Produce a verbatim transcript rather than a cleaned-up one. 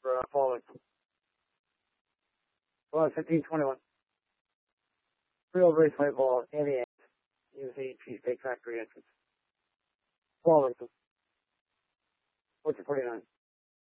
for uh, fall victim. Well, fifteen twenty-one. Real race white ball, Andy Ants. U S A Cheesecake Factory entrance. Fall victim. fourteen forty-nine.